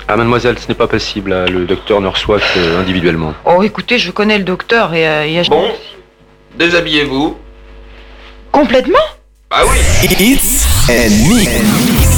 Ah, mademoiselle, ce n'est pas possible, là. Le docteur ne reçoit qu'individuellement. Oh, écoutez, je connais le docteur et Bon, déshabillez-vous. complètement. Ah oui. It's and me.